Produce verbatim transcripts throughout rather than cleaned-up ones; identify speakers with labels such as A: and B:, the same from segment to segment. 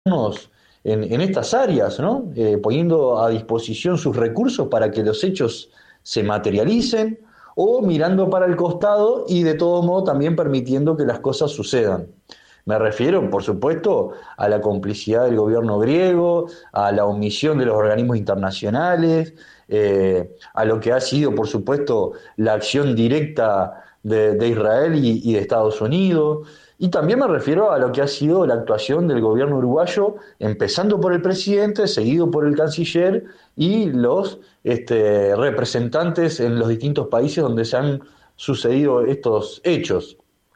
A: en, en estas áreas, ¿no? Eh, poniendo a disposición sus recursos para que los hechos se materialicen o mirando para el costado y de todo modo también permitiendo que las cosas sucedan. Me refiero, por supuesto, a la complicidad del gobierno griego, a la omisión de los organismos internacionales, eh, a lo que ha sido, por supuesto, la acción directa de, de Israel y, y de Estados Unidos. Y también me refiero a lo que ha sido la actuación del gobierno uruguayo, empezando por el presidente, seguido por el canciller y los este, representantes en los distintos países donde se han sucedido estos hechos.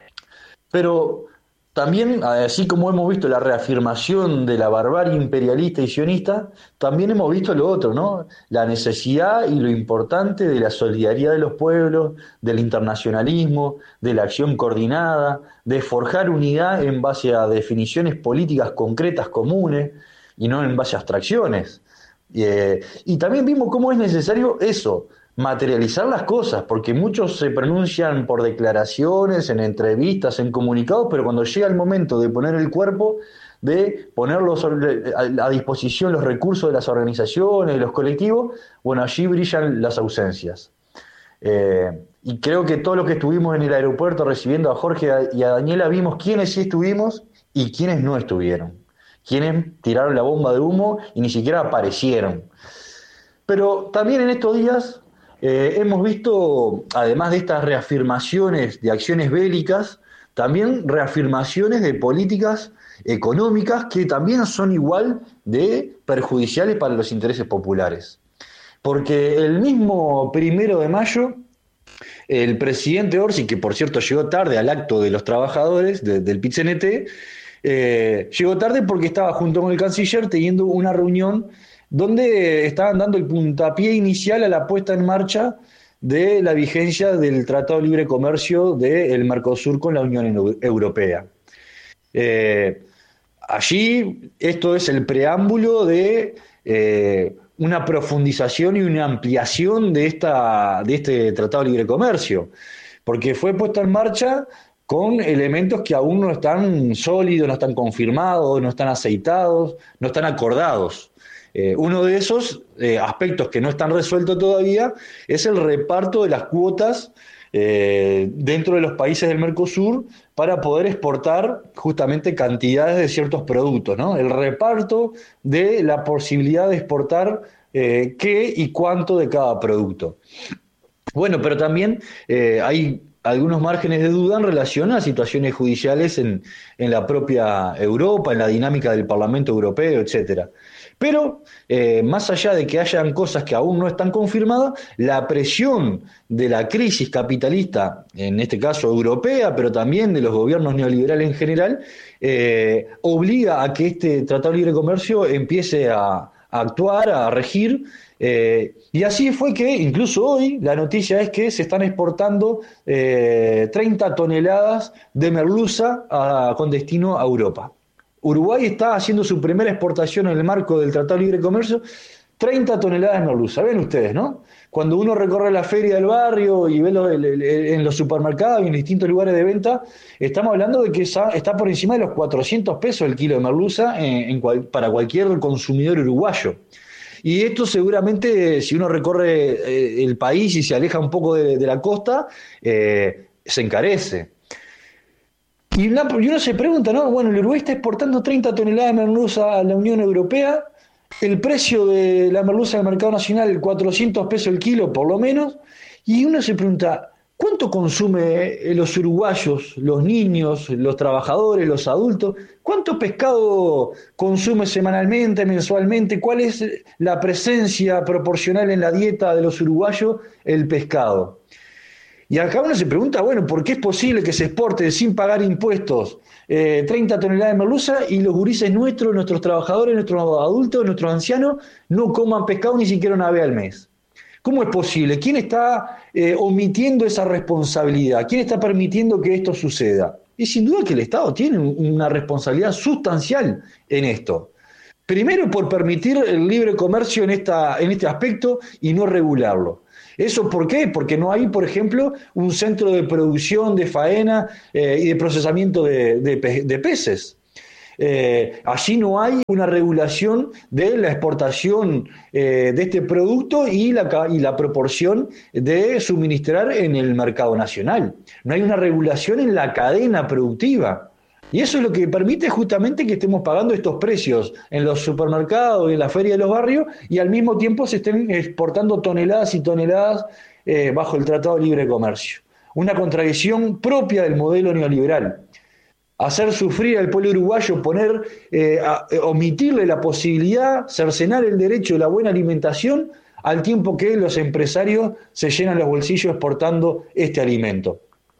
A: Pero también, así como hemos visto la reafirmación de la barbarie imperialista y sionista, también hemos visto lo otro, ¿no? La necesidad y lo importante de la solidaridad de los pueblos, del internacionalismo, de la acción coordinada, de forjar unidad en base a definiciones políticas concretas comunes y no en base a abstracciones. Eh, y también vimos cómo es necesario eso, materializar las cosas, porque muchos se pronuncian por declaraciones, en entrevistas, en comunicados, pero cuando llega el momento de poner el cuerpo, de poner a disposición los recursos de las organizaciones, de los colectivos, bueno, allí brillan las ausencias. Eh, y creo que todos los que estuvimos en el aeropuerto recibiendo a Jorge y a Daniela vimos quiénes sí estuvimos y quiénes no estuvieron, quiénes tiraron la bomba de humo y ni siquiera aparecieron. Pero también en estos días eh, hemos visto, además de estas reafirmaciones de acciones bélicas, también reafirmaciones de políticas económicas que también son igual de perjudiciales para los intereses populares. Porque el mismo primero de mayo, el presidente Orsi, que por cierto llegó tarde al acto de los trabajadores de, del P I T C N T, eh, llegó tarde porque estaba junto con el canciller teniendo una reunión donde estaban dando el puntapié inicial a la puesta en marcha de la vigencia del Tratado de Libre Comercio del Mercosur con la Unión Europea. Eh, allí esto es el preámbulo de eh, una profundización y una ampliación de, esta, de este Tratado de Libre Comercio, porque fue puesto en marcha con elementos que aún no están sólidos, no están confirmados, no están aceitados, no están acordados. Eh, uno de esos eh, aspectos que no están resueltos todavía es el reparto de las cuotas eh, dentro de los países del Mercosur para poder exportar justamente cantidades de ciertos productos, ¿no? El reparto de la posibilidad de exportar eh, qué y cuánto de cada producto. Bueno, pero también eh, hay algunos márgenes de duda en relación a situaciones judiciales en, en la propia Europa, en la dinámica del Parlamento Europeo, etcétera. Pero, eh, más allá de que hayan cosas que aún no están confirmadas, la presión de la crisis capitalista, en este caso europea, pero también de los gobiernos neoliberales en general, eh, obliga a que este Tratado de Libre Comercio empiece a, a actuar, a regir. Eh, y así fue que, incluso hoy, la noticia es que se están exportando eh, treinta toneladas de merluza a, con destino a Europa. Uruguay está haciendo su primera exportación en el marco del Tratado de Libre Comercio, treinta toneladas de merluza. Ven ustedes, ¿no? Cuando uno recorre la feria del barrio y ve lo, el, el, en los supermercados y en distintos lugares de venta, estamos hablando de que está, está por encima de los cuatrocientos pesos el kilo de merluza en, en cual, para cualquier consumidor uruguayo. Y esto seguramente, si uno recorre eh, el país y se aleja un poco de, de la costa, eh, se encarece. Y, una, y uno se pregunta, ¿no? Bueno, el Uruguay está exportando treinta toneladas de merluza a la Unión Europea, el precio de la merluza en el mercado nacional, cuatrocientos pesos el kilo por lo menos, y uno se pregunta, ¿cuánto consume los uruguayos, los niños, los trabajadores, los adultos? ¿Cuánto pescado consume semanalmente, mensualmente? ¿Cuál es la presencia proporcional en la dieta de los uruguayos el pescado? Y acá uno se pregunta, bueno, ¿por qué es posible que se exporte sin pagar impuestos eh, treinta toneladas de merluza y los gurises nuestros, nuestros trabajadores, nuestros adultos, nuestros ancianos no coman pescado ni siquiera una vez al mes? ¿Cómo es posible? ¿Quién está eh, omitiendo esa responsabilidad? ¿Quién está permitiendo que esto suceda? Y sin duda que el Estado tiene una responsabilidad sustancial en esto. Primero, por permitir el libre comercio en, esta, en este aspecto y no regularlo. ¿Eso por qué? Porque no hay, por ejemplo, un centro de producción, de faena eh, y de procesamiento de, de, pe de peces. Eh, allí no hay una regulación de la exportación eh, de este producto y la, y la proporción de suministrar en el mercado nacional. No hay una regulación en la cadena productiva. Y eso es lo que permite justamente que estemos pagando estos precios en los supermercados y en la feria de los barrios y al mismo tiempo se estén exportando toneladas y toneladas eh, bajo el Tratado de Libre Comercio. Una contradicción propia del modelo neoliberal. Hacer sufrir al pueblo uruguayo, poner, eh, a, omitirle la posibilidad, cercenar el derecho de la buena alimentación, al tiempo que los empresarios se llenan los bolsillos exportando este alimento.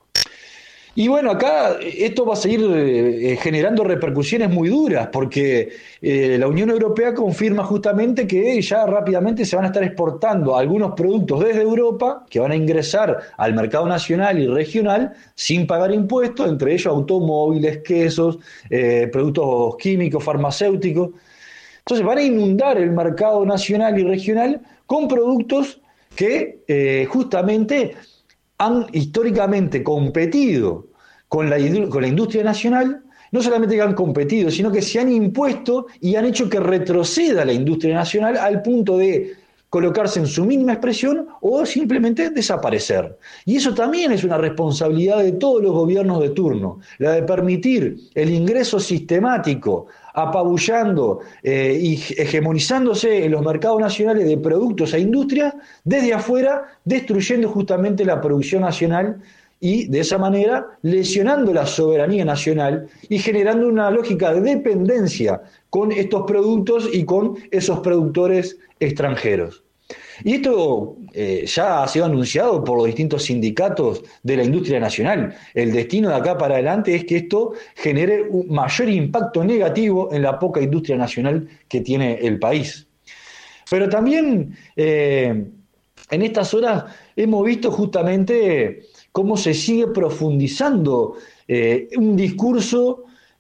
A: Y bueno, acá esto va a seguir eh, generando repercusiones muy duras, porque eh, la Unión Europea confirma justamente que ya rápidamente se van a estar exportando algunos productos desde Europa que van a ingresar al mercado nacional y regional sin pagar impuestos, entre ellos automóviles, quesos, eh, productos químicos, farmacéuticos. Entonces van a inundar el mercado nacional y regional con productos que eh, justamente han históricamente competido con la, con la industria nacional, no solamente que han competido, sino que se han impuesto y han hecho que retroceda la industria nacional al punto de colocarse en su mínima expresión o simplemente desaparecer. Y eso también es una responsabilidad de todos los gobiernos de turno, la de permitir el ingreso sistemático, apabullando eh, y hegemonizándose en los mercados nacionales de productos e industrias desde afuera, destruyendo justamente la producción nacional y de esa manera lesionando la soberanía nacional y generando una lógica de dependencia con estos productos y con esos productores extranjeros. Y esto eh, ya ha sido anunciado por los distintos sindicatos de la industria nacional. El destino de acá para adelante es que esto genere un mayor impacto negativo en la poca industria nacional que tiene el país. Pero también eh, en estas horas hemos visto justamente cómo se sigue profundizando eh, un discurso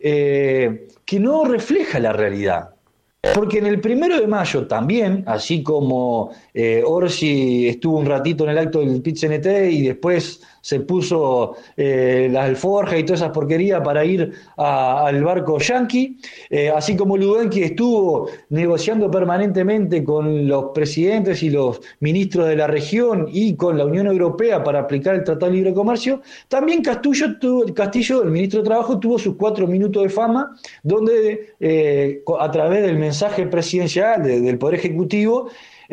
A: eh, que no refleja la realidad. Porque en el primero de mayo también, así como eh, Orsi estuvo un ratito en el acto del Pit-C N T y después se puso eh, las alforjas y todas esas porquerías para ir a, al barco yanqui, eh, así como Ludenki estuvo negociando permanentemente con los presidentes y los ministros de la región y con la Unión Europea para aplicar el Tratado de Libre Comercio, también Castillo, tuvo, Castillo, el ministro de Trabajo, tuvo sus cuatro minutos de fama, donde eh, a través del mensaje presidencial de, del Poder Ejecutivo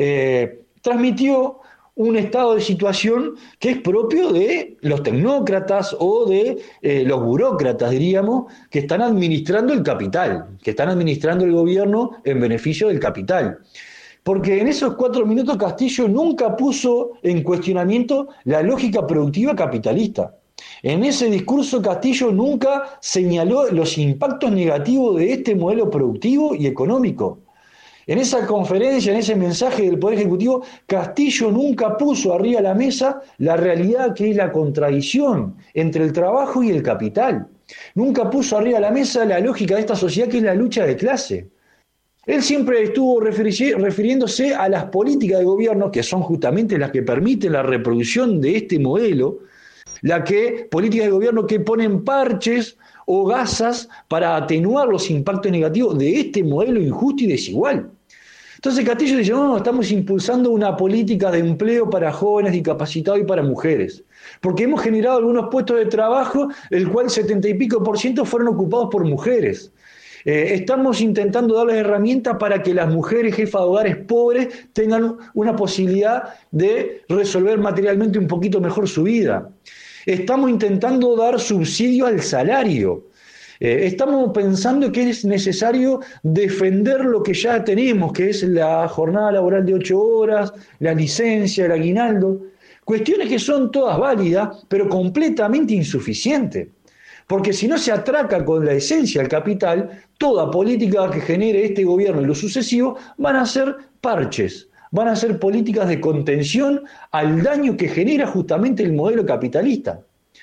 A: eh, transmitió un estado de situación que es propio de los tecnócratas o de eh, los burócratas, diríamos, que están administrando el capital, que están administrando el gobierno en beneficio del capital. Porque en esos cuatro minutos Castillo nunca puso en cuestionamiento la lógica productiva capitalista. En ese discurso Castillo nunca señaló los impactos negativos de este modelo productivo y económico. En esa conferencia, en ese mensaje del Poder Ejecutivo, Castillo nunca puso arriba de la mesa la realidad que es la contradicción entre el trabajo y el capital. Nunca puso arriba de la mesa la lógica de esta sociedad que es la lucha de clase. Él siempre estuvo refiriéndose a las políticas de gobierno, que son justamente las que permiten la reproducción de este modelo, la que, políticas de gobierno que ponen parches o gasas para atenuar los impactos negativos de este modelo injusto y desigual. Entonces Castillo dice, no, estamos impulsando una política de empleo para jóvenes discapacitados y para mujeres, porque hemos generado algunos puestos de trabajo, el cual setenta y pico por ciento fueron ocupados por mujeres. Eh, estamos intentando darles herramientas para que las mujeres jefas de hogares pobres tengan una posibilidad de resolver materialmente un poquito mejor su vida. Estamos intentando dar subsidio al salario. Eh, estamos pensando que es necesario defender lo que ya tenemos, que es la jornada laboral de ocho horas, la licencia, el aguinaldo. Cuestiones que son todas válidas, pero completamente insuficientes. Porque si no se atraca con la esencia del capital, toda política que genere este gobierno y los sucesivos van a ser parches. Van a ser políticas de contención al daño que genera justamente el modelo capitalista.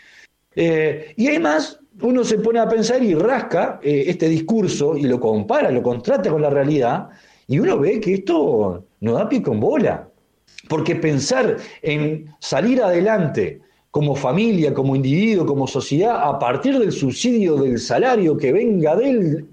A: Eh, y además, uno se pone a pensar y rasca eh, este discurso y lo compara, lo contrasta con la realidad, y uno ve que esto no da pie con bola. Porque pensar en salir adelante como familia, como individuo, como sociedad, a partir del subsidio del salario que venga del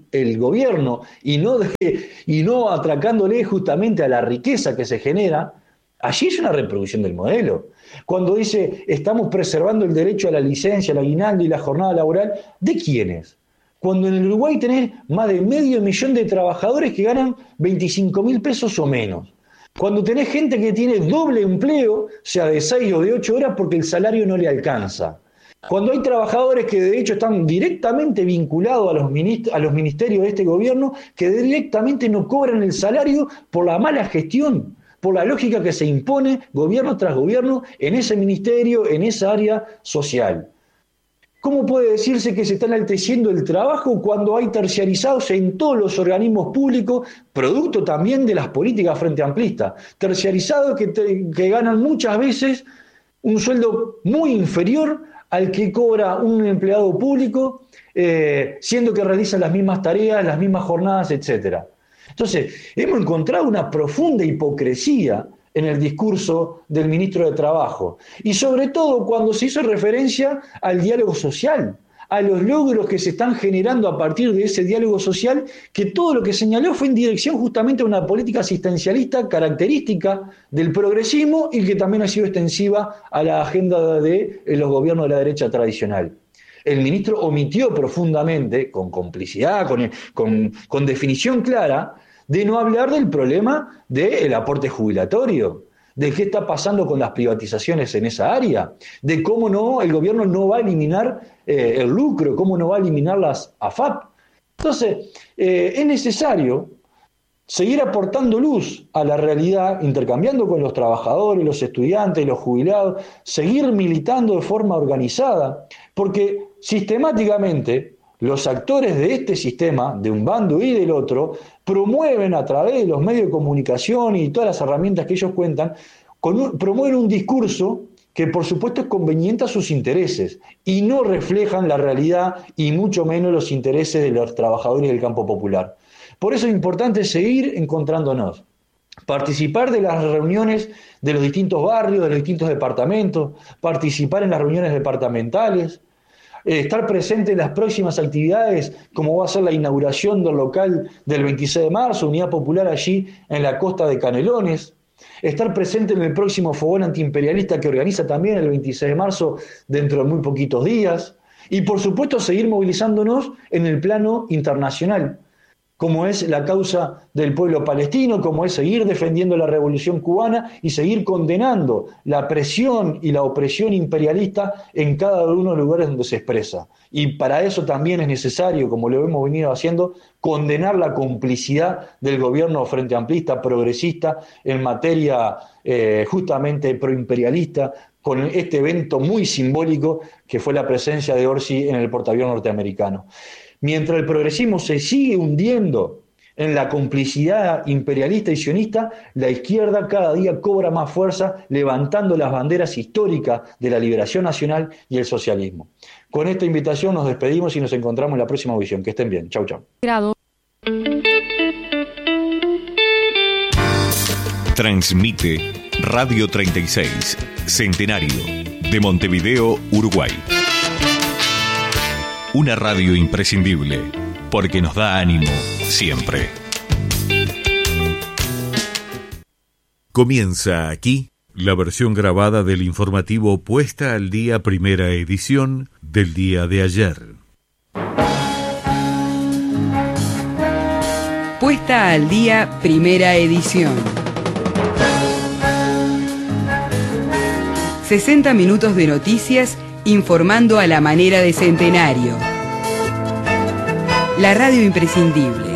A: el gobierno y no, de, y no atracándole justamente a la riqueza que se genera, allí es una reproducción del modelo. Cuando dice estamos preservando el derecho a la licencia, al aguinaldo y la jornada laboral, ¿de quiénes? Cuando en el Uruguay tenés más de medio millón de trabajadores que ganan veinticinco mil pesos o menos. Cuando tenés gente que tiene doble empleo, sea de seis o de ocho horas, porque el salario no le alcanza. Cuando hay trabajadores que de hecho están directamente vinculados a los, minist- a los ministerios de este gobierno, que directamente no cobran el salario por la mala gestión, por la lógica que se impone gobierno tras gobierno en ese ministerio, en esa área social. ¿Cómo puede decirse que se está enalteciendo el trabajo cuando hay terciarizados en todos los organismos públicos, producto también de las políticas frente amplistas? Terciarizados que, te, que ganan muchas veces un sueldo muy inferior al que cobra un empleado público, eh, siendo que realizan las mismas tareas, las mismas jornadas, etcétera. Entonces, hemos encontrado una profunda hipocresía en el discurso del ministro de Trabajo, y sobre todo cuando se hizo referencia al diálogo social, a los logros que se están generando a partir de ese diálogo social, que todo lo que señaló fue en dirección justamente a una política asistencialista característica del progresismo y que también ha sido extensiva a la agenda de los gobiernos de la derecha tradicional. El ministro omitió profundamente, con complicidad, con, con, con definición clara, de no hablar del problema del aporte jubilatorio, de qué está pasando con las privatizaciones en esa área, de cómo no el gobierno no va a eliminar eh, el lucro, cómo no va a eliminar las A F A P. Entonces, eh, es necesario seguir aportando luz a la realidad, intercambiando con los trabajadores, los estudiantes, los jubilados, seguir militando de forma organizada, porque sistemáticamente los actores de este sistema, de un bando y del otro, promueven a través de los medios de comunicación y todas las herramientas que ellos cuentan, con un, promueven un discurso que por supuesto es conveniente a sus intereses y no reflejan la realidad y mucho menos los intereses de los trabajadores del campo popular. Por eso es importante seguir encontrándonos, participar de las reuniones de los distintos barrios, de los distintos departamentos, participar en las reuniones departamentales, estar presente en las próximas actividades, como va a ser la inauguración del local del veintiséis de marzo, Unidad Popular allí en la costa de Canelones, estar presente en el próximo fogón antiimperialista que organiza también el veintiséis de marzo dentro de muy poquitos días, y por supuesto seguir movilizándonos en el plano internacional, como es la causa del pueblo palestino, como es seguir defendiendo la revolución cubana y seguir condenando la presión y la opresión imperialista en cada uno de los lugares donde se expresa. Y para eso también es necesario, como lo hemos venido haciendo, condenar la complicidad del gobierno frente amplista, progresista, en materia eh, justamente proimperialista, con este evento muy simbólico que fue la presencia de Orsi en el portaaviones norteamericano. Mientras el progresismo se sigue hundiendo en la complicidad imperialista y sionista, la izquierda cada día cobra más fuerza, levantando las banderas históricas de la liberación nacional y el socialismo. Con esta invitación nos despedimos y nos encontramos en la próxima audición. Que estén bien. Chau, chau.
B: Transmite Radio treinta y seis, Centenario, de Montevideo, Uruguay. Una radio imprescindible, porque nos da ánimo siempre. Comienza aquí la versión grabada del informativo Puesta al Día, primera edición del día de ayer.
C: Puesta al Día, primera edición. sesenta minutos de noticias informando a la manera de Centenario. La radio imprescindible.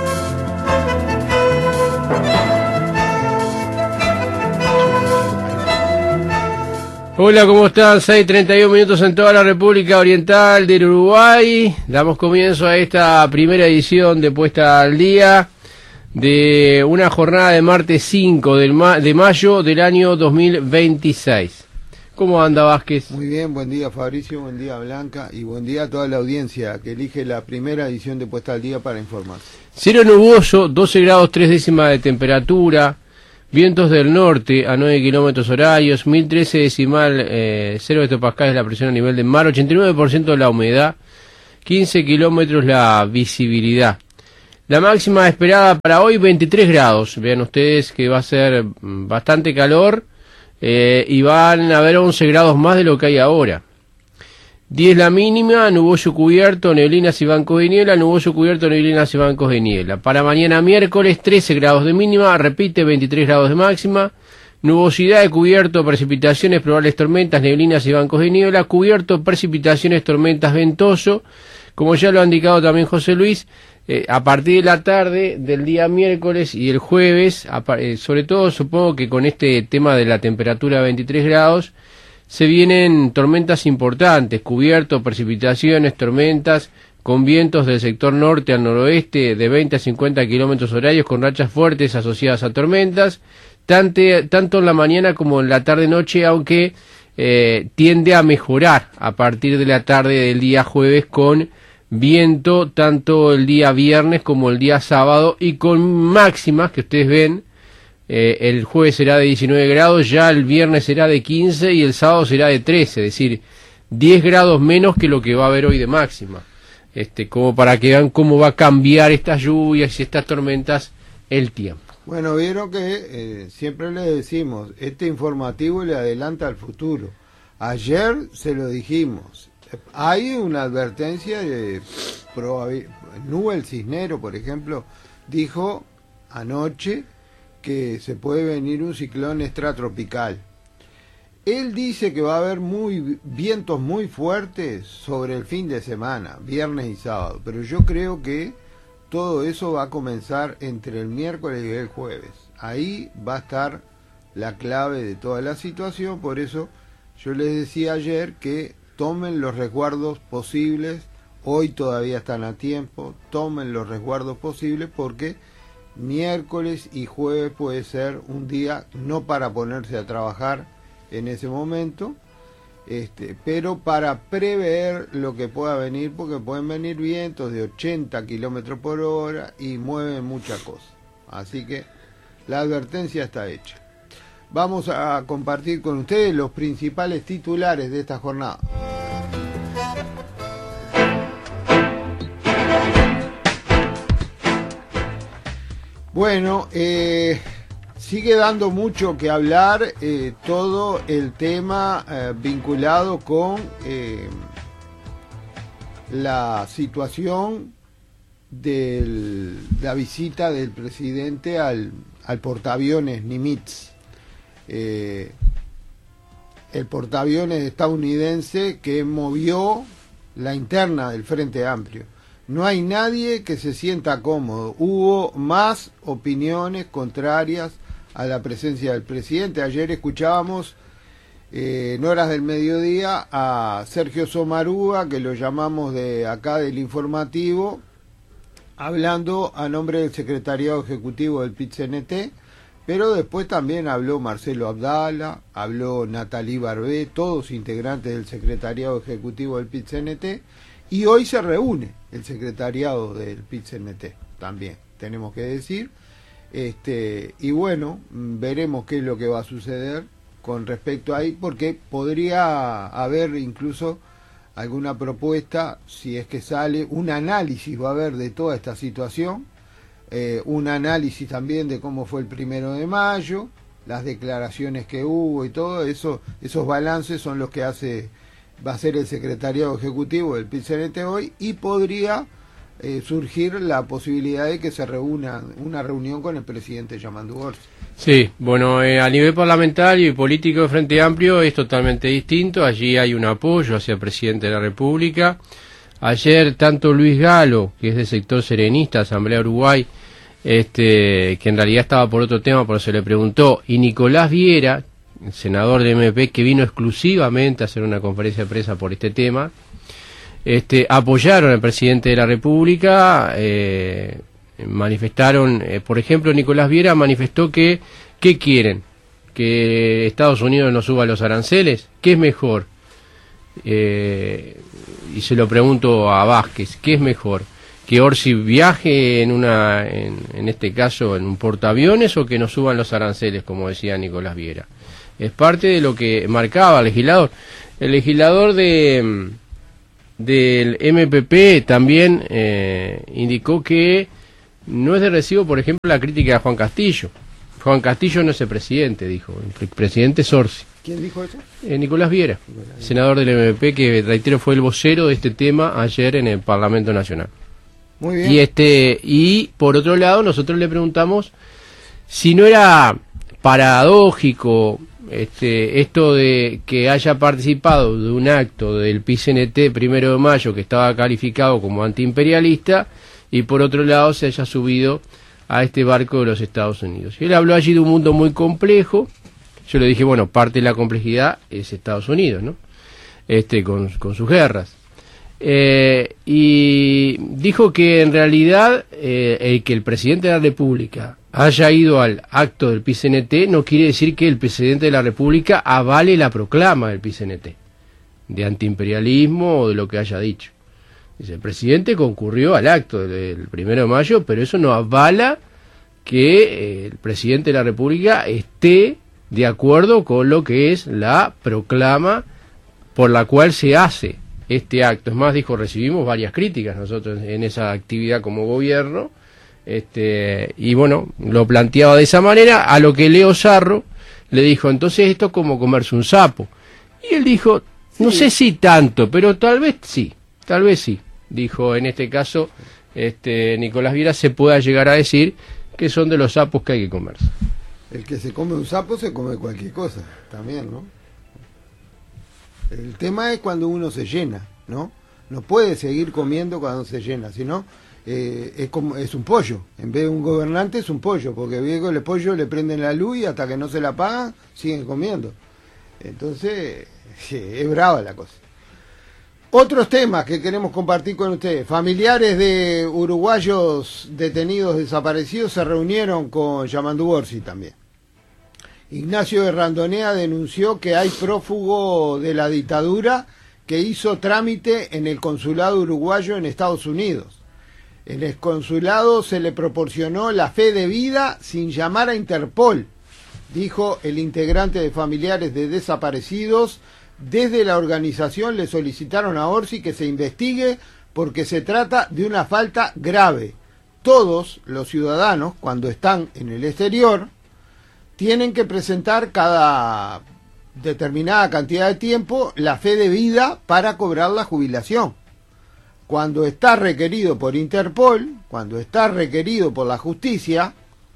D: Hola, ¿cómo están? seis treinta y uno minutos en toda la República Oriental del Uruguay. Damos comienzo a esta primera edición de Puesta al Día de una jornada de martes cinco del ma- de mayo del año dos mil veintiséis. ¿Cómo anda, Vázquez?
E: Muy bien, buen día, Fabricio, buen día, Blanca, y buen día a toda la audiencia que elige la primera edición de Puesta al Día para informarse.
D: Cielo nuboso, doce grados tres décimas de temperatura, vientos del norte a nueve kilómetros horarios, mil trece decimal eh, cero hectopascales la presión a nivel del mar, ochenta y nueve por ciento la humedad, quince kilómetros la visibilidad. La máxima esperada para hoy, veintitrés grados. Vean ustedes que va a ser bastante calor eh, y van a haber once grados más de lo que hay ahora. diez la mínima, nuboso cubierto, neblinas y bancos de niebla, nuboso cubierto, neblinas y bancos de niebla. Para mañana miércoles, trece grados de mínima, repite, veintitrés grados de máxima. Nubosidad de cubierto, precipitaciones, probables tormentas, neblinas y bancos de niebla. Cubierto, precipitaciones, tormentas, ventoso. Como ya lo ha indicado también José Luis, eh, a partir de la tarde del día miércoles y el jueves, eh, sobre todo supongo que con este tema de la temperatura de veintitrés grados, se vienen tormentas importantes, cubierto, precipitaciones, tormentas, con vientos del sector norte al noroeste de veinte a cincuenta kilómetros horarios, con rachas fuertes asociadas a tormentas, tanto, tanto en la mañana como en la tarde-noche, aunque eh, tiende a mejorar a partir de la tarde del día jueves con viento, tanto el día viernes como el día sábado, y con máximas que ustedes ven. Eh, el jueves será de diecinueve grados, ya el viernes será de quince y el sábado será de trece, es decir, diez grados menos que lo que va a haber hoy de máxima. Este, como para que vean cómo va a cambiar estas lluvias y estas tormentas el tiempo.
E: Bueno, vieron que eh, siempre le decimos, este informativo le adelanta al futuro. Ayer se lo dijimos, hay una advertencia de probabil- Nubel Cisnero, por ejemplo, dijo anoche que se puede venir un ciclón extratropical. Él dice que va a haber muy vientos muy fuertes sobre el fin de semana, viernes y sábado, pero yo creo que todo eso va a comenzar entre el miércoles y el jueves. Ahí va a estar la clave de toda la situación, por eso yo les decía ayer que tomen los resguardos posibles, hoy todavía están a tiempo, tomen los resguardos posibles porque miércoles y jueves puede ser un día no para ponerse a trabajar en ese momento, este, pero para prever lo que pueda venir, porque pueden venir vientos de ochenta kilómetros por hora y mueven muchas cosas. Así que la advertencia está hecha. Vamos a compartir con ustedes los principales titulares de esta jornada. Bueno, eh, sigue dando mucho que hablar eh, todo el tema eh, vinculado con eh, la situación de la visita del presidente al, al portaaviones Nimitz, eh, el portaaviones estadounidense que movió la interna del Frente Amplio. No hay nadie que se sienta cómodo. Hubo más opiniones contrarias a la presencia del presidente. Ayer escuchábamos eh, en horas del mediodía a Sergio Somarúa, que lo llamamos de acá del informativo, hablando a nombre del secretariado ejecutivo del P I T C N T, pero después también habló Marcelo Abdala, habló Natalí Barbé, todos integrantes del secretariado ejecutivo del P I T C N T, y hoy se reúne el secretariado del P I T C N T también, tenemos que decir, este y bueno, veremos qué es lo que va a suceder con respecto a ahí, porque podría haber incluso alguna propuesta, si es que sale, un análisis va a haber de toda esta situación, eh, un análisis también de cómo fue el primero de mayo, las declaraciones que hubo y todo eso, esos balances son los que hace va a ser el secretariado ejecutivo del P I T C N T hoy, y podría eh, surgir la posibilidad de que se reúna una reunión con el presidente Yamandu Orsi.
D: Sí, bueno, eh, a nivel parlamentario y político de Frente Amplio es totalmente distinto. Allí hay un apoyo hacia el presidente de la República. Ayer tanto Luis Galo, que es del sector serenista, Asamblea Uruguay, este, que en realidad estaba por otro tema, pero se le preguntó, y Nicolás Viera, el senador de M P, que vino exclusivamente a hacer una conferencia de prensa por este tema, este, apoyaron al presidente de la República, eh, manifestaron, eh, por ejemplo, Nicolás Viera manifestó que, ¿qué quieren? ¿Que Estados Unidos no suba los aranceles? ¿Qué es mejor? Eh, y se lo pregunto a Vázquez, ¿qué es mejor? ¿Que Orsi viaje en una, en, en este caso, en un portaaviones, o que no suban los aranceles, como decía Nicolás Viera? Es parte de lo que marcaba el legislador. El legislador de del M P P también eh, indicó que no es de recibo, por ejemplo, la crítica a Juan Castillo. Juan Castillo no es el presidente, dijo. El presidente es Orsi.
E: ¿Quién dijo eso?
D: Eh, Nicolás Viera, senador del M P, que reitero fue el vocero de este tema ayer en el Parlamento Nacional.
E: Muy bien.
D: Y este y por otro lado nosotros le preguntamos si no era paradójico este esto de que haya participado de un acto del P I C N T primero de mayo que estaba calificado como antiimperialista y por otro lado se haya subido a este barco de los Estados Unidos. Y él habló allí de un mundo muy complejo. Yo le dije, bueno, parte de la complejidad es Estados Unidos, ¿no? Este, con, con sus guerras. Eh, y dijo que en realidad eh, el que el presidente de la República haya ido al acto del P I C N T no quiere decir que el presidente de la República avale la proclama del P I C N T, de antiimperialismo o de lo que haya dicho. Dice, el presidente concurrió al acto del, del primero de mayo, pero eso no avala que eh, el presidente de la República esté de acuerdo con lo que es la proclama por la cual se hace este acto. Es más, dijo, recibimos varias críticas nosotros en esa actividad como gobierno, este, y bueno, lo planteaba de esa manera, a lo que Leo Sarro le dijo, entonces esto es como comerse un sapo. Y él dijo, no sí. sé si tanto, pero tal vez sí, tal vez sí. Dijo, en este caso, este, Nicolás Viera se pueda llegar a decir que son de los sapos que hay que comerse.
E: El que se come un sapo se come cualquier cosa, también, ¿no? El tema es cuando uno se llena, ¿no? No puede seguir comiendo cuando se llena, sino eh, es como es un pollo. En vez de un gobernante es un pollo, porque viejo el pollo le prenden la luz y hasta que no se la pagan siguen comiendo. Entonces sí, es brava la cosa. Otros temas que queremos compartir con ustedes. Familiares de uruguayos detenidos desaparecidos se reunieron con Yamandu Orsi también. Ignacio de Randonea denunció que hay prófugo de la dictadura que hizo trámite en el consulado uruguayo en Estados Unidos. En el consulado se le proporcionó la fe de vida sin llamar a Interpol, dijo el integrante de Familiares de Desaparecidos. Desde la organización le solicitaron a Orsi que se investigue porque se trata de una falta grave. Todos los ciudadanos, cuando están en el exterior, tienen que presentar cada determinada cantidad de tiempo la fe de vida para cobrar la jubilación. Cuando está requerido por Interpol, cuando está requerido por la justicia,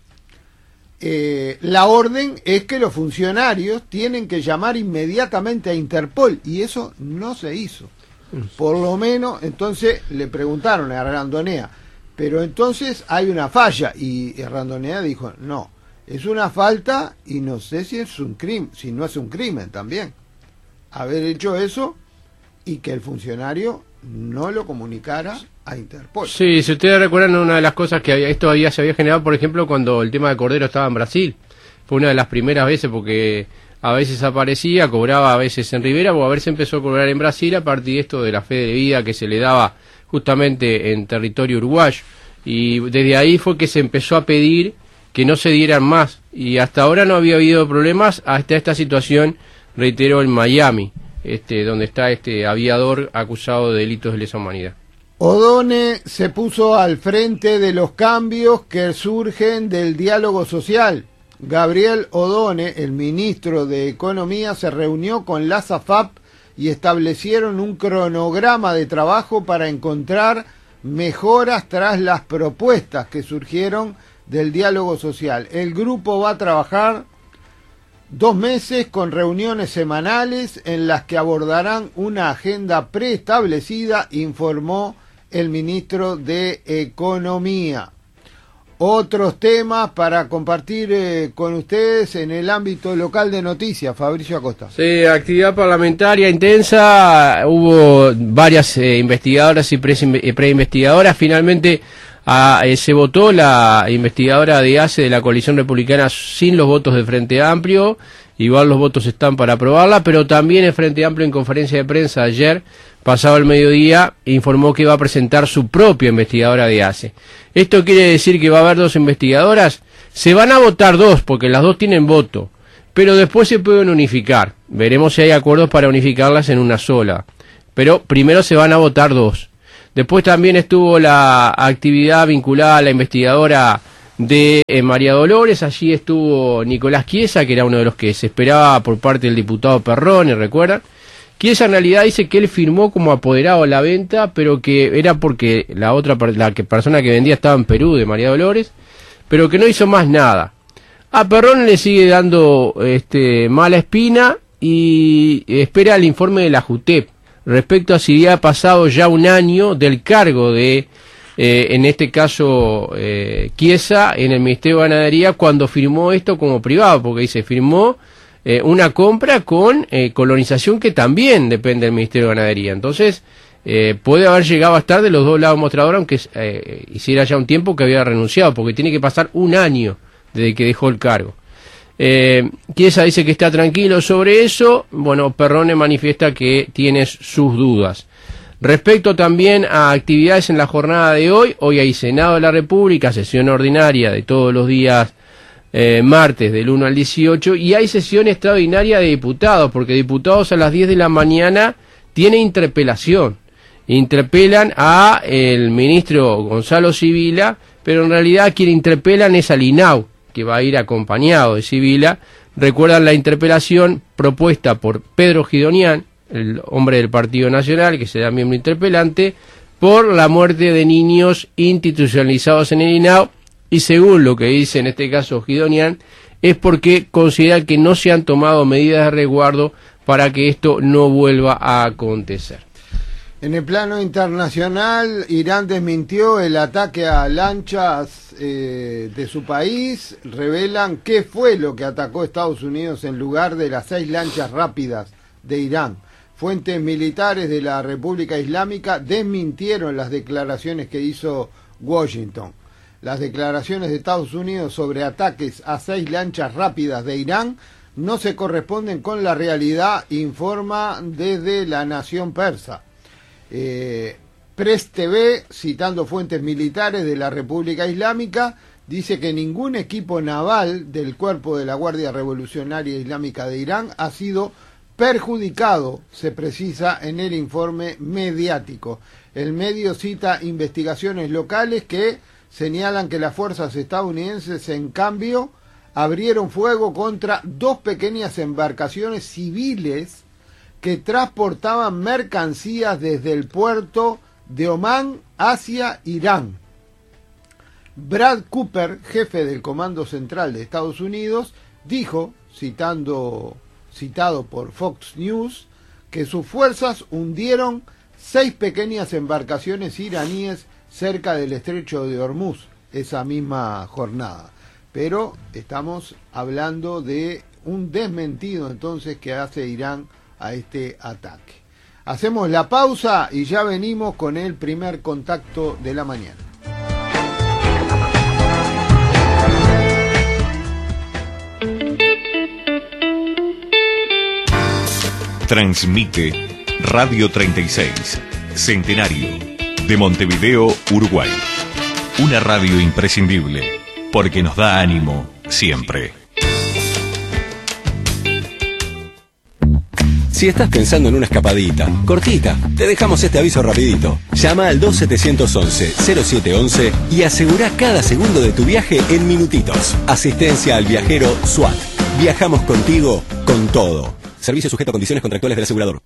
E: eh, la orden es que los funcionarios tienen que llamar inmediatamente a Interpol, y eso no se hizo. Por lo menos, entonces le preguntaron a Randonea, pero entonces hay una falla, y Randonea dijo, no, es una falta y no sé si es un crimen, si no es un crimen también haber hecho eso y que el funcionario no lo comunicara a Interpol.
D: Sí, si ustedes recuerdan, una de las cosas que había, esto había, se había generado, por ejemplo, cuando el tema de Cordero estaba en Brasil, fue una de las primeras veces porque a veces aparecía, cobraba a veces en Rivera, o a veces empezó a cobrar en Brasil a partir de esto de la fe de vida que se le daba justamente en territorio uruguayo, y desde ahí fue que se empezó a pedir que no se dieran más, y hasta ahora no había habido problemas hasta esta situación, reitero, en Miami, este, donde está este aviador acusado de delitos de lesa humanidad.
E: Odone se puso al frente de los cambios que surgen del diálogo social. Gabriel Odone, el ministro de Economía, se reunió con la S A F A P y establecieron un cronograma de trabajo para encontrar mejoras tras las propuestas que surgieron del diálogo social. El grupo va a trabajar dos meses con reuniones semanales en las que abordarán una agenda preestablecida, informó el ministro de Economía. Otros temas para compartir eh, con ustedes en el ámbito local de noticias. Fabricio Acosta.
D: Sí, actividad parlamentaria intensa, hubo varias eh, investigadoras y preinvestigadoras. Finalmente a, eh, se votó la investigadora de A C E de la coalición republicana sin los votos de Frente Amplio. Igual los votos están para aprobarla, pero también el Frente Amplio en conferencia de prensa ayer, pasado el mediodía, informó que va a presentar su propia investigadora de A C E. ¿Esto quiere decir que va a haber dos investigadoras? Se van a votar dos, porque las dos tienen voto, pero después se pueden unificar. Veremos si hay acuerdos para unificarlas en una sola. Pero primero se van a votar dos. Después también estuvo la actividad vinculada a la investigadora de eh, María Dolores. Allí estuvo Nicolás Chiesa, que era uno de los que se esperaba por parte del diputado Perrone, ¿recuerdan? Chiesa en realidad dice que él firmó como apoderado la venta, pero que era porque la otra la que persona que vendía estaba en Perú, de María Dolores, pero que no hizo más nada. A Perrone le sigue dando este, mala espina y espera el informe de la JUTEP respecto a si había pasado ya un año del cargo de, eh, en este caso, eh, Chiesa en el Ministerio de Ganadería cuando firmó esto como privado, porque dice, firmó eh, una compra con eh, colonización que también depende del Ministerio de Ganadería. Entonces, eh, puede haber llegado a estar de los dos lados mostrador, aunque eh, hiciera ya un tiempo que había renunciado, porque tiene que pasar un año desde que dejó el cargo. Eh, Chiesa dice que está tranquilo sobre eso. Bueno, Perrone manifiesta que tiene sus dudas. Respecto también a actividades en la jornada de hoy, hoy hay Senado de la República, sesión ordinaria de todos los días eh, martes del uno al dieciocho, y hay sesión extraordinaria de diputados, porque diputados a las diez de la mañana tiene interpelación. Interpelan a el ministro Gonzalo Sibila, pero en realidad a quien interpelan es al INAU, que va a ir acompañado de Sibila. Recuerdan la interpelación propuesta por Pedro Gidonian, el hombre del Partido Nacional, que será miembro interpelante, por la muerte de niños institucionalizados en el INAU, y según lo que dice en este caso Gidonian, es porque considera que no se han tomado medidas de resguardo para que esto no vuelva a acontecer.
E: En el plano internacional, Irán desmintió el ataque a lanchas eh, de su país. Revelan qué fue lo que atacó Estados Unidos en lugar de las seis lanchas rápidas de Irán. Fuentes militares de la República Islámica desmintieron las declaraciones que hizo Washington. Las declaraciones de Estados Unidos sobre ataques a seis lanchas rápidas de Irán no se corresponden con la realidad, informa desde la Nación Persa. Eh, Press T V, citando fuentes militares de la República Islámica, dice que ningún equipo naval del cuerpo de la Guardia Revolucionaria Islámica de Irán ha sido perjudicado, se precisa en el informe mediático. El medio cita investigaciones locales que señalan que las fuerzas estadounidenses, en cambio, abrieron fuego contra dos pequeñas embarcaciones civiles que transportaban mercancías desde el puerto de Omán hacia Irán. Brad Cooper, jefe del Comando Central de Estados Unidos, dijo, citando, citado por Fox News, que sus fuerzas hundieron seis pequeñas embarcaciones iraníes cerca del estrecho de Hormuz esa misma jornada. Pero estamos hablando de un desmentido entonces que hace Irán a este ataque. Hacemos la pausa y ya venimos con el primer contacto de la mañana.
B: Transmite Radio treinta y seis, Centenario, de Montevideo, Uruguay. Una radio imprescindible, porque nos da ánimo siempre.
F: Si estás pensando en una escapadita, cortita, te dejamos este aviso rapidito. Llama al dos siete once, cero siete once y asegura cada segundo de tu viaje en minutitos. Asistencia al viajero SWAT. Viajamos contigo con todo. Servicio sujeto a condiciones contractuales del asegurador.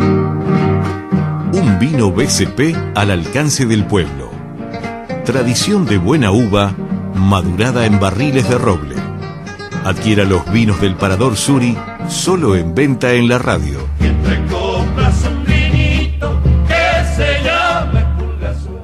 B: Un vino B C P al alcance del pueblo. Tradición de buena uva, madurada en barriles de roble. Adquiera los vinos del Parador Suri, solo en venta en la radio.
G: Siempre compras un vinito que se llame Pulgasur.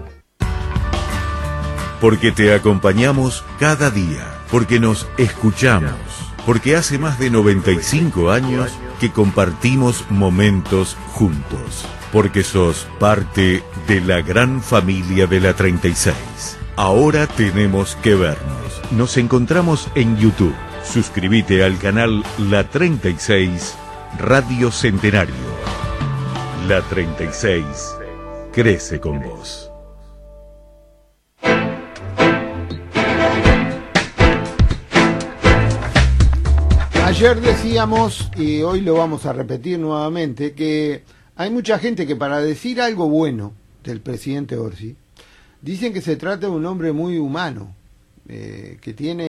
B: Porque te acompañamos cada día, porque nos escuchamos, porque hace más de noventa y cinco años que compartimos momentos juntos, porque sos parte de la gran familia de la treinta y seis. Ahora tenemos que vernos. Nos encontramos en YouTube. Suscríbete al canal La treinta y seis Radio Centenario. La treinta y seis crece con vos.
E: Ayer decíamos, y hoy lo vamos a repetir nuevamente, que hay mucha gente que para decir algo bueno del presidente Orsi, dicen que se trata de un hombre muy humano, eh, que tiene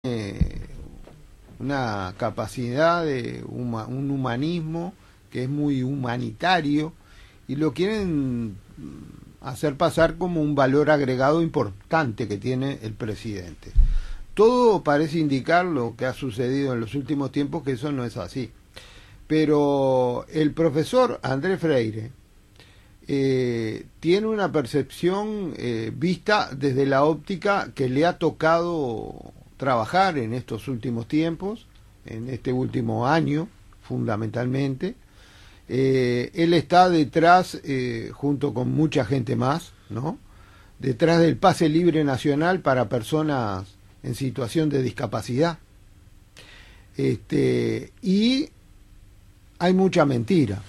E: una capacidad de huma, un humanismo que es muy humanitario, y lo quieren hacer pasar como un valor agregado importante que tiene el presidente. Todo parece indicar lo que ha sucedido en los últimos tiempos, que eso no es así. Pero el profesor Andrés Freire eh, tiene una percepción eh, vista desde la óptica que le ha tocado trabajar en estos últimos tiempos, en este último año fundamentalmente. Eh, él está detrás, eh, junto con mucha gente más, ¿no?, detrás del pase libre nacional para personas en situación de discapacidad. Este, y hay mucha mentira.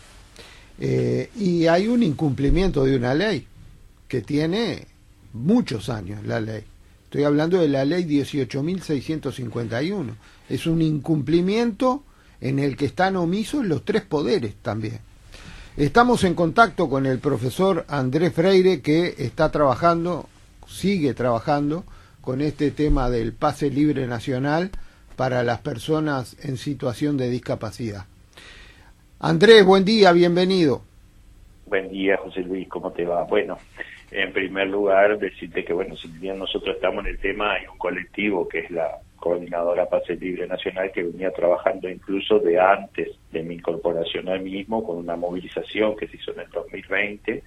E: Eh, y hay un incumplimiento de una ley que tiene muchos años, la ley. Estoy hablando de la ley dieciocho mil seiscientos cincuenta y uno. Es un incumplimiento en el que están omisos los tres poderes también. Estamos en contacto con el profesor Andrés Freire, que está trabajando, sigue trabajando con este tema del pase libre nacional para las personas en situación de discapacidad. Andrés, buen día, bienvenido.
H: Buen día, José Luis, ¿cómo te va? Bueno, en primer lugar, decirte que, bueno, si bien nosotros estamos en el tema, hay un colectivo que es la Coordinadora Pase Libre Nacional, que venía trabajando incluso de antes de mi incorporación al mismo, con una movilización que se hizo en el dos mil veinte,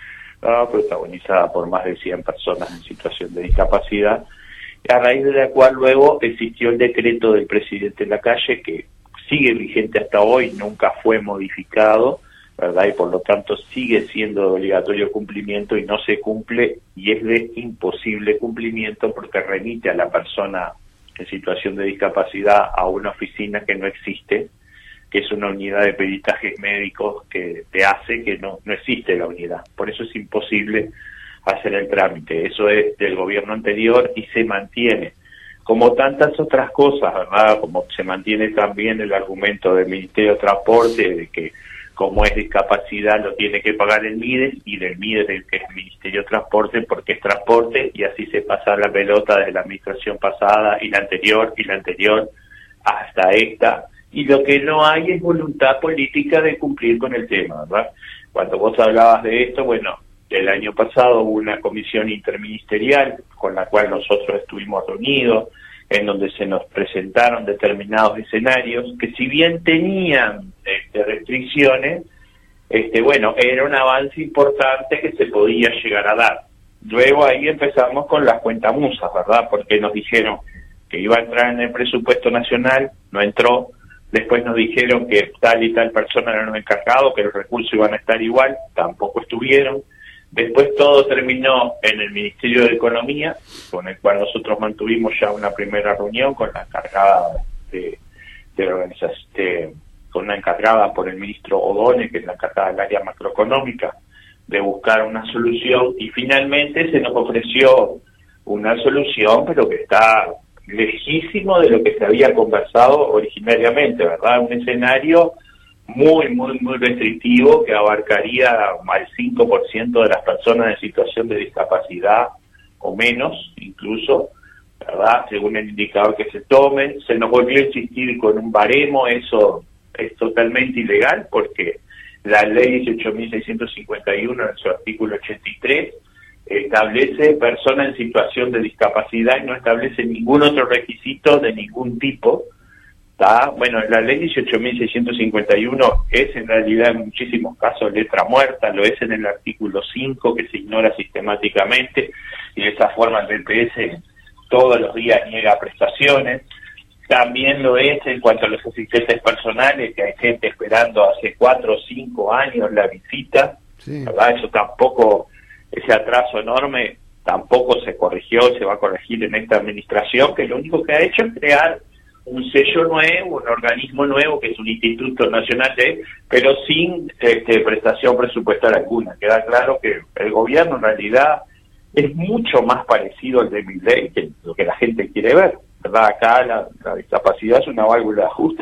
H: uh, protagonizada por más de cien personas en situación de discapacidad, a raíz de la cual luego existió el decreto del presidente Lacalle, que sigue vigente hasta hoy, nunca fue modificado, ¿verdad? Y por lo tanto sigue siendo de obligatorio cumplimiento y no se cumple, y es de imposible cumplimiento porque remite a la persona en situación de discapacidad a una oficina que no existe, que es una unidad de peritajes médicos que te hace que no, no existe la unidad. Por eso es imposible hacer el trámite. Eso es del gobierno anterior y se mantiene. Como tantas otras cosas, ¿verdad? Como se mantiene también el argumento del Ministerio de Transporte de que como es discapacidad lo tiene que pagar el MIDES, y del MIDES del que es el Ministerio de Transporte porque es transporte, y así se pasa la pelota desde la administración pasada y la anterior y la anterior hasta esta, y lo que no hay es voluntad política de cumplir con el tema, ¿verdad? Cuando vos hablabas de esto, bueno, el año pasado hubo una comisión interministerial con la cual nosotros estuvimos reunidos, en donde se nos presentaron determinados escenarios que, si bien tenían este, restricciones, este, bueno, era un avance importante que se podía llegar a dar. Luego ahí empezamos con las cuentamusas, ¿verdad? Porque nos dijeron que iba a entrar en el presupuesto nacional, no entró. Después nos dijeron que tal y tal persona eran los encargados, que los recursos iban a estar igual, tampoco estuvieron. Después todo terminó en el Ministerio de Economía, con el cual nosotros mantuvimos ya una primera reunión con la encargada de, de la organización, de, con una encargada por el ministro O'Donnell, que es la encargada del área macroeconómica, de buscar una solución, y finalmente se nos ofreció una solución, pero que está lejísimo de lo que se había conversado originariamente, ¿verdad? Un escenario muy, muy, muy restrictivo que abarcaría al cinco por ciento de las personas en situación de discapacidad o menos, incluso, ¿verdad? Según el indicador que se tome. Se nos volvió a insistir con un baremo. Eso es totalmente ilegal porque la ley dieciocho mil seiscientos cincuenta y uno en su artículo ochenta y tres establece persona en situación de discapacidad y no establece ningún otro requisito de ningún tipo. ¿Tá? Bueno, la ley dieciocho mil seiscientos cincuenta y uno es en realidad en muchísimos casos letra muerta, lo es en el artículo cinco, que se ignora sistemáticamente, y de esa forma el B P S todos los días niega prestaciones. También lo es en cuanto a los asistentes personales, que hay gente esperando hace cuatro o cinco años la visita, sí. ¿Verdad? Eso tampoco, ese atraso enorme tampoco se corrigió, se va a corregir en esta administración, que lo único que ha hecho es crear un sello nuevo, un organismo nuevo, que es un Instituto Nacional de, pero sin este, prestación presupuestaria alguna. Queda claro que el gobierno en realidad es mucho más parecido al de Milei que lo que la gente quiere ver, ¿verdad? Acá la, la discapacidad es una válvula de ajuste.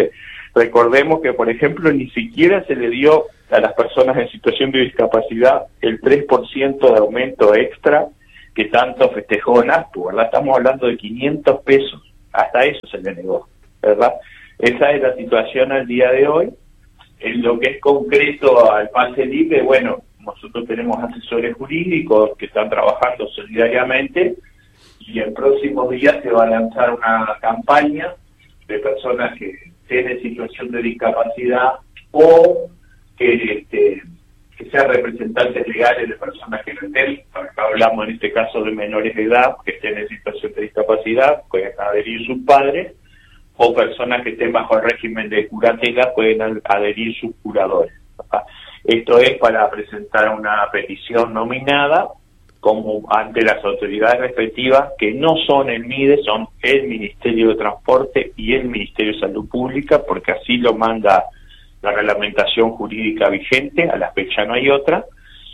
H: Recordemos que, por ejemplo, ni siquiera se le dio a las personas en situación de discapacidad el tres por ciento de aumento extra que tanto festejó NASPU, ¿verdad? Estamos hablando de quinientos pesos, hasta eso se le negó, ¿verdad? Esa es la situación al día de hoy. En lo que es concreto al pase libre, bueno, nosotros tenemos asesores jurídicos que están trabajando solidariamente y en próximos días se va a lanzar una campaña de personas que estén en situación de discapacidad o que, este, que sean representantes legales de personas que no estén, acá hablamos en este caso de menores de edad que estén en situación de discapacidad, pueden adherir sus padres, o personas que estén bajo el régimen de curatela pueden adherir sus curadores. Esto es para presentar una petición nominada como ante las autoridades respectivas, que no son el MIDE, son el Ministerio de Transporte y el Ministerio de Salud Pública, porque así lo manda la reglamentación jurídica vigente, a la fecha no hay otra,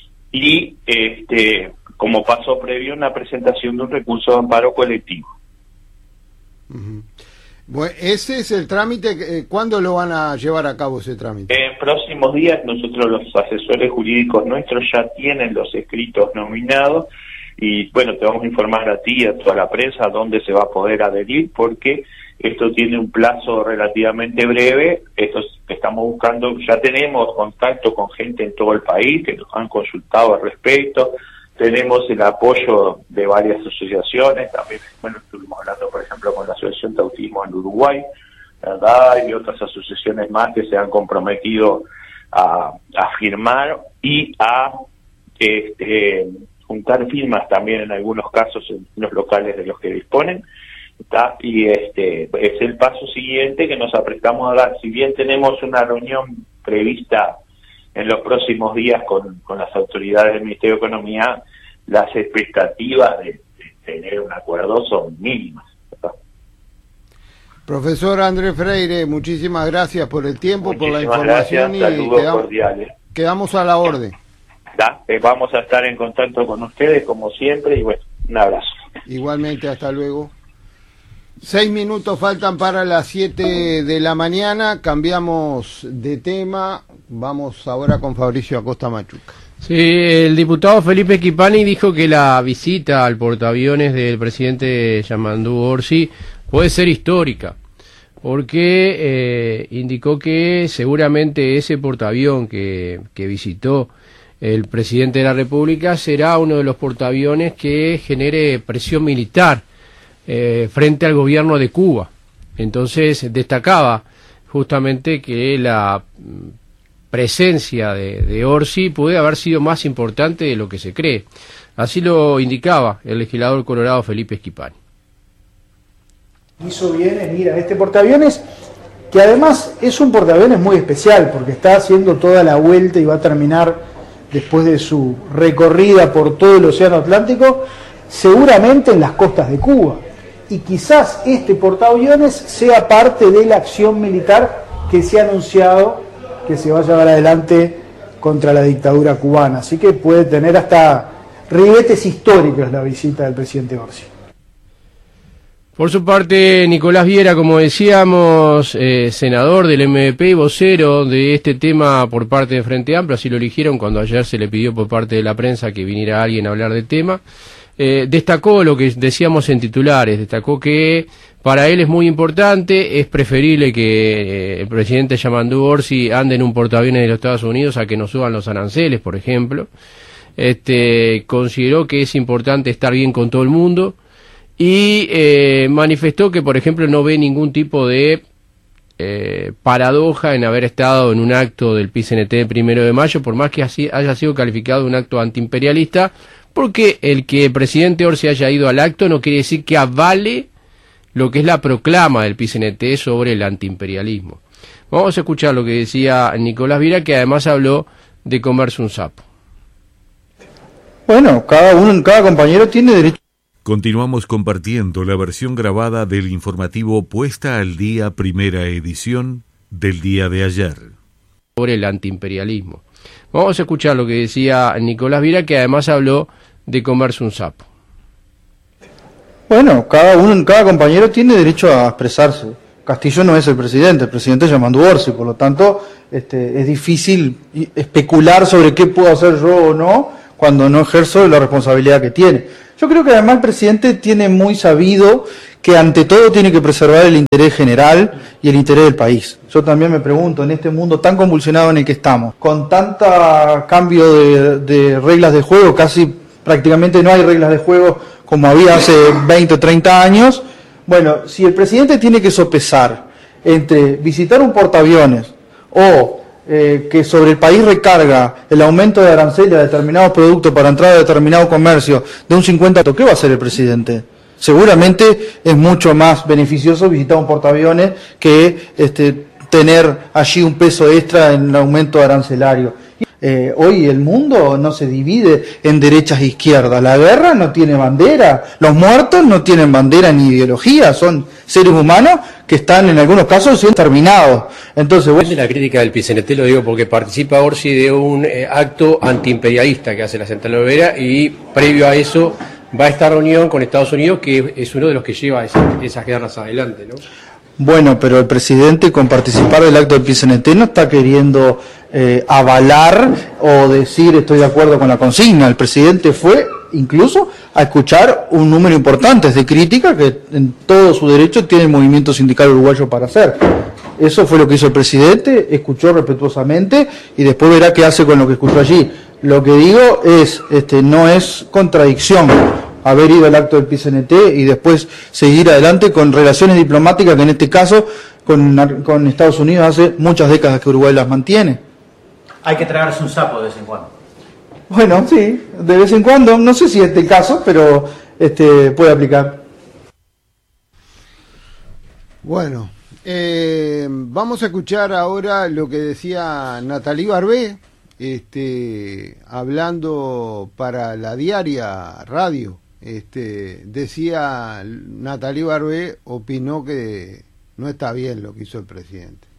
H: y este como paso previo una presentación de un recurso de amparo colectivo.
E: Uh-huh. Bueno, ese es el trámite. Eh, ¿Cuándo lo van a llevar a cabo ese trámite?
H: En próximos días nosotros los asesores jurídicos nuestros ya tienen los escritos nominados y bueno, te vamos a informar a ti y a toda la prensa dónde se va a poder adherir, porque esto tiene un plazo relativamente breve. Esto estamos buscando, ya tenemos contacto con gente en todo el país que nos han consultado al respecto. Tenemos el apoyo de varias asociaciones, también, bueno, estuvimos hablando, por ejemplo, con la Asociación de Autismo en Uruguay, ¿verdad? Y otras asociaciones más que se han comprometido a, a firmar y a este, juntar firmas también en algunos casos en los locales de los que disponen, ¿está? Y este es el paso siguiente que nos aprestamos a dar. Si bien tenemos una reunión prevista en los próximos días con, con las autoridades del Ministerio de Economía, las expectativas de, de tener un acuerdo son mínimas, ¿verdad?
E: Profesor Andrés Freire, muchísimas gracias por el tiempo,
H: muchísimas
E: por la información
H: gracias,
E: y
H: saludos
E: quedamos,
H: cordiales.
E: Quedamos a la orden.
H: ¿Da? Eh, vamos a estar en contacto con ustedes como siempre y bueno, un abrazo.
E: Igualmente, hasta luego. Seis minutos faltan para las siete de la mañana, cambiamos de tema, vamos ahora con Fabricio Acosta Machuca.
D: Sí, el diputado Felipe Schipani dijo que la visita al portaaviones del presidente Yamandú Orsi puede ser histórica, porque eh, indicó que seguramente ese portaavión que, que visitó el presidente de la República será uno de los portaaviones que genere presión militar Eh, frente al gobierno de Cuba. Entonces destacaba justamente que la presencia de, de Orsi puede haber sido más importante de lo que se cree. Así lo indicaba el legislador colorado Felipe Schipani.
I: Hizo bien en ir a este portaaviones, que además es un portaaviones muy especial, porque está haciendo toda la vuelta y va a terminar, después de su recorrida por todo el Océano Atlántico, seguramente en las costas de Cuba. Y quizás este portaaviones sea parte de la acción militar que se ha anunciado que se va a llevar adelante contra la dictadura cubana. Así que puede tener hasta ribetes históricos la visita del presidente Orsi.
D: Por su parte, Nicolás Viera, como decíamos, eh, senador del M V P y vocero de este tema por parte de Frente Amplio, así lo eligieron cuando ayer se le pidió por parte de la prensa que viniera alguien a hablar del tema. Eh, destacó lo que decíamos en titulares, destacó que para él es muy importante, es preferible que eh, el presidente Yamandú Orsi ande en un portaaviones de los Estados Unidos a que nos suban los aranceles, por ejemplo. Este, consideró que es importante estar bien con todo el mundo y eh, manifestó que, por ejemplo, no ve ningún tipo de eh, paradoja en haber estado en un acto del P I C N T el primero de mayo, por más que así haya sido calificado de un acto antiimperialista, porque el que el presidente Orsi haya ido al acto no quiere decir que avale lo que es la proclama del P I C N T sobre el antiimperialismo. Vamos a escuchar lo que decía Nicolás Viera, que además habló de comerse un sapo.
I: Bueno, cada uno, cada compañero tiene derecho.
B: Continuamos compartiendo la versión grabada del informativo Puesta al Día, primera edición del día de ayer.
D: Sobre el antiimperialismo. Vamos a escuchar lo que decía Nicolás Viera, que además habló de comerse un sapo.
I: Bueno, cada uno, cada compañero tiene derecho a expresarse Castillo no es el presidente, el presidente es Yamandu Orsi, por lo tanto este, es difícil especular sobre qué puedo hacer yo o no cuando no ejerzo la responsabilidad que tiene. Yo creo que además el presidente tiene muy sabido que ante todo tiene que preservar el interés general y el interés del país. Yo también me pregunto, en este mundo tan convulsionado en el que estamos, con tanta cambio de, de reglas de juego, casi prácticamente no hay reglas de juego como había hace veinte o treinta años, bueno, si el presidente tiene que sopesar entre visitar un portaaviones o eh, que sobre el país recarga el aumento de aranceles a determinados productos para entrar a determinado comercio de un cincuenta por ciento, ¿qué va a hacer el presidente? Seguramente es mucho más beneficioso visitar un portaaviones que este, tener allí un peso extra en el aumento arancelario. Eh, hoy el mundo no se divide en derechas e izquierdas, la guerra no tiene bandera, los muertos no tienen bandera ni ideología, son seres humanos que están en algunos casos siendo terminados. Entonces, bueno,
D: la crítica del P C N T lo digo porque participa Orsi de un eh, acto antiimperialista que hace la Central Obrera y previo a eso va a esta reunión con Estados Unidos, que es uno de los que lleva esas, esas guerras adelante, ¿no?
I: Bueno, pero el presidente con participar del acto del P C N T no está queriendo eh, avalar o decir estoy de acuerdo con la consigna. El presidente fue incluso a escuchar un número importante de crítica que en todo su derecho tiene el movimiento sindical uruguayo para hacer. Eso fue lo que hizo el presidente, escuchó respetuosamente y después verá qué hace con lo que escuchó allí. Lo que digo es, este, no es contradicción haber ido al acto del P C N T y después seguir adelante con relaciones diplomáticas que en este caso con, con Estados Unidos hace muchas décadas que Uruguay las mantiene.
J: Hay que tragarse un sapo de vez en cuando.
I: Bueno, sí, de vez en cuando, no sé si es el caso, pero este puede aplicar.
E: Bueno, eh, vamos a escuchar ahora lo que decía Nathalie Barbé, este, hablando para la Diaria Radio. Este, decía Nathalie Barbé, opinó que no está bien lo que hizo el presidente.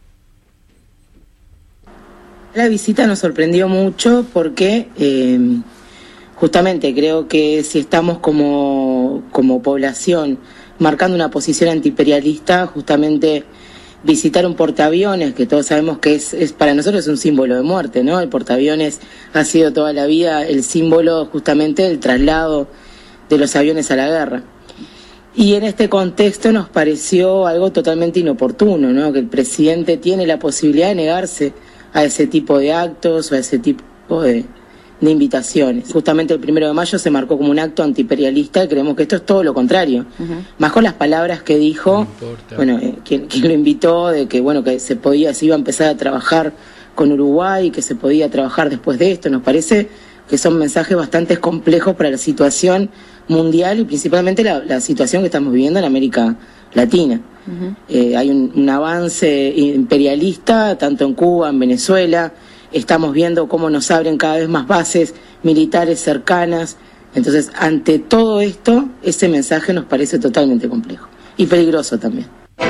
K: La visita nos sorprendió mucho porque eh, justamente creo que si estamos como, como población marcando una posición antiimperialista, justamente visitar un portaaviones, que todos sabemos que es, es para nosotros es un símbolo de muerte, ¿no? El portaaviones ha sido toda la vida el símbolo justamente del traslado de los aviones a la guerra. Y en este contexto nos pareció algo totalmente inoportuno, ¿no? Que el presidente tiene la posibilidad de negarse a ese tipo de actos o a ese tipo de, de invitaciones. Justamente el primero de mayo se marcó como un acto antiimperialista y creemos que esto es todo lo contrario. Uh-huh. Más con las palabras que dijo, no bueno, eh, quien, quien lo invitó, de que bueno que se podía, se iba a empezar a trabajar con Uruguay, que se podía trabajar después de esto. Nos parece que son mensajes bastante complejos para la situación mundial y principalmente la, la situación que estamos viviendo en América Latina. Uh-huh. Eh, hay un, un avance imperialista tanto en Cuba, en Venezuela. Estamos viendo cómo nos abren cada vez más bases militares cercanas. Entonces, ante todo esto, ese mensaje nos parece totalmente complejo y peligroso también.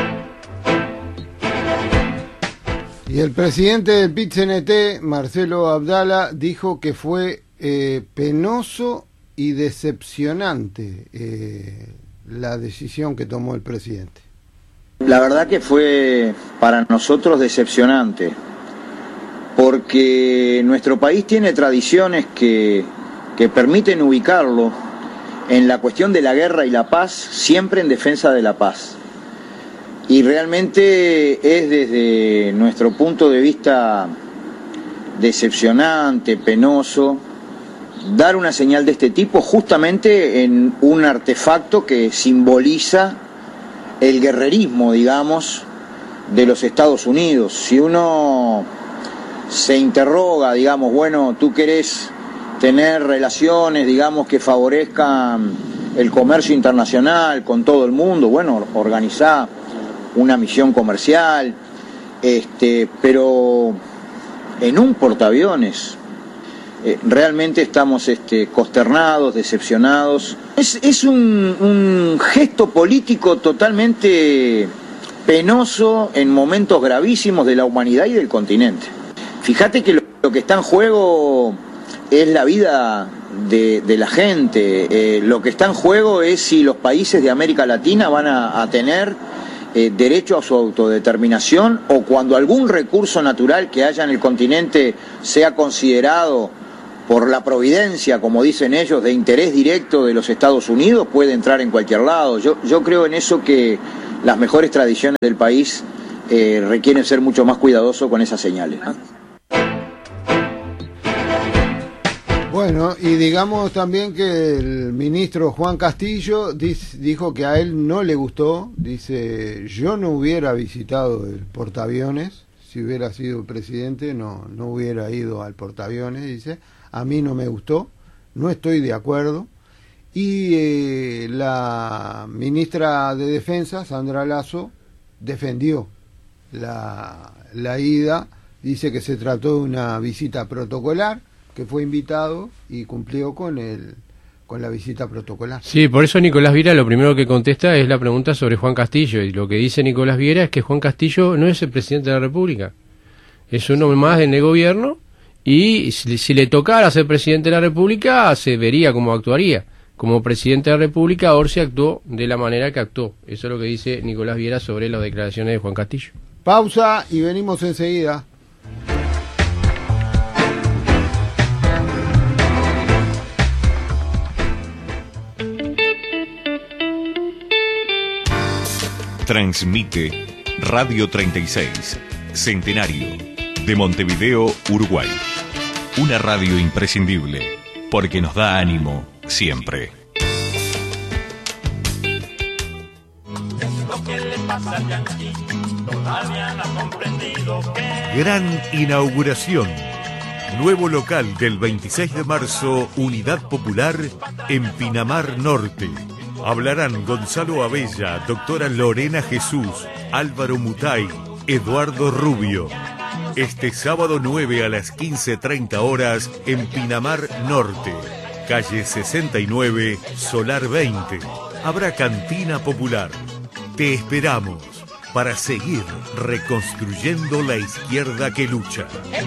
E: Y el presidente del P C N T, Marcelo Abdala, dijo que fue eh, penoso y decepcionante eh, la decisión que tomó el presidente.
L: La verdad que fue para nosotros decepcionante, porque nuestro país tiene tradiciones que, que permiten ubicarlo en la cuestión de la guerra y la paz, siempre en defensa de la paz. Y realmente es desde nuestro punto de vista decepcionante, penoso, dar una señal de este tipo justamente en un artefacto que simboliza el guerrerismo, digamos, de los Estados Unidos. Si uno se interroga, digamos, bueno, tú querés tener relaciones, digamos, que favorezcan el comercio internacional con todo el mundo, bueno, organizá una misión comercial, este, pero en un portaaviones eh, realmente estamos este, consternados, decepcionados. Es, es un, un gesto político totalmente penoso en momentos gravísimos de la humanidad y del continente. Fíjate que lo, lo que está en juego es la vida de, de la gente, eh, lo que está en juego es si los países de América Latina van a, a tener eh, derecho a su autodeterminación, o cuando algún recurso natural que haya en el continente sea considerado por la providencia, como dicen ellos, de interés directo de los Estados Unidos, puede entrar en cualquier lado. Yo, yo creo en eso, que las mejores tradiciones del país eh, requieren ser mucho más cuidadosos con esas señales, ¿no?
E: Bueno, y digamos también que el ministro Juan Castillo dijo que a él no le gustó. Dice: yo no hubiera visitado el portaaviones, si hubiera sido presidente no, no hubiera ido al portaaviones, dice. A mí no me gustó, no estoy de acuerdo. Y eh, la ministra de Defensa, Sandra Lasso, defendió la, la ida. Dice que se trató de una visita protocolar, que fue invitado y cumplió con el con la visita protocolar.
D: Sí, por eso Nicolás Viera lo primero que contesta es la pregunta sobre Juan Castillo, y lo que dice Nicolás Viera es que Juan Castillo no es el presidente de la República, es uno más en el gobierno, y si, si le tocara ser presidente de la República se vería cómo actuaría. Como presidente de la República, Orsi actuó de la manera que actuó. Eso es lo que dice Nicolás Viera sobre las declaraciones de Juan Castillo.
E: Pausa y venimos enseguida.
B: Transmite Radio treinta y seis, Centenario, de Montevideo, Uruguay. Una radio imprescindible, porque nos da ánimo siempre. Gran inauguración. Nuevo local del veintiséis de marzo, Unidad Popular, en Pinamar Norte. Hablarán Gonzalo Abella, doctora Lorena Jesús, Álvaro Mutay, Eduardo Rubio. Este sábado nueve a las quince treinta horas en Pinamar Norte, calle sesenta y nueve, Solar veinte. Habrá cantina popular. Te esperamos para seguir reconstruyendo la izquierda que lucha.